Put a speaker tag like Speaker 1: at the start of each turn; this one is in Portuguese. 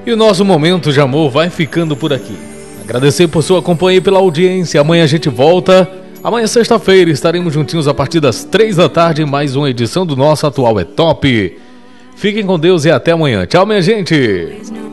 Speaker 1: E o nosso Momento de Amor vai ficando por aqui. Agradecer por sua companhia e pela audiência. Amanhã a gente volta. Amanhã, sexta-feira, estaremos juntinhos a partir das 3 da tarde em mais uma edição do nosso Atual é Top. Fiquem com Deus e até amanhã. Tchau, minha gente!